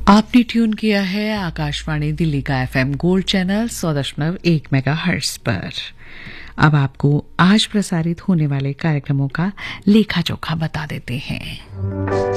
आपने ट्यून किया है आकाशवाणी दिल्ली का एफएम गोल्ड चैनल 100.1 मेगाहर्ट्ज पर। अब आपको आज प्रसारित होने वाले कार्यक्रमों का लेखा जोखा बता देते हैं।